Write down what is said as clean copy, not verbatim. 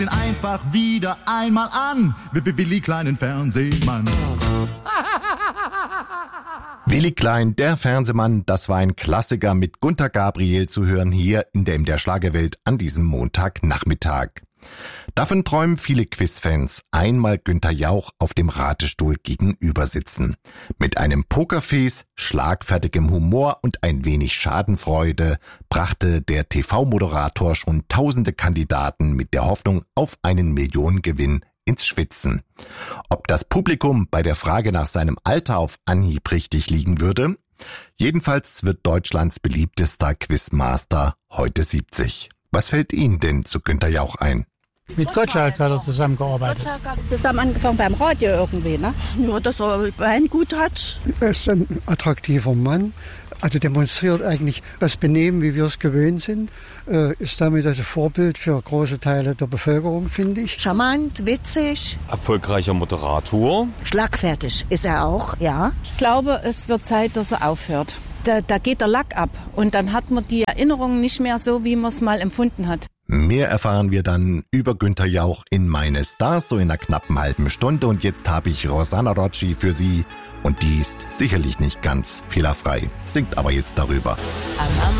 Einfach wieder einmal an, Willi kleinen Fernsehmann. Willi Klein, der Fernsehmann, das war ein Klassiker mit Gunter Gabriel zu hören hier in der MDR Schlagerwelt an diesem Montagnachmittag. Davon träumen viele Quizfans, einmal Günther Jauch auf dem Ratestuhl gegenüber sitzen. Mit einem Pokerface, schlagfertigem Humor und ein wenig Schadenfreude brachte der TV-Moderator schon tausende Kandidaten mit der Hoffnung auf einen Millionengewinn ins Schwitzen. Ob das Publikum bei der Frage nach seinem Alter auf Anhieb richtig liegen würde? Jedenfalls wird Deutschlands beliebtester Quizmaster heute 70. Was fällt Ihnen denn zu Günther Jauch ein? Mit Gottschalk hat er zusammengearbeitet. Zusammen angefangen beim Radio irgendwie, ne? Ja, dass er Wein gut hat. Er ist ein attraktiver Mann, also demonstriert eigentlich das Benehmen, wie wir es gewöhnt sind, ist damit also Vorbild für große Teile der Bevölkerung, finde ich. Charmant, witzig. Erfolgreicher Moderator. Schlagfertig ist er auch, ja. Ich glaube, es wird Zeit, dass er aufhört. Da geht der Lack ab und dann hat man die Erinnerungen nicht mehr so, wie man es mal empfunden hat. Mehr erfahren wir dann über Günther Jauch in Meine Stars, so in einer knappen halben Stunde. Und jetzt habe ich Rosanna Rocci für Sie. Und die ist sicherlich nicht ganz fehlerfrei, singt aber jetzt darüber.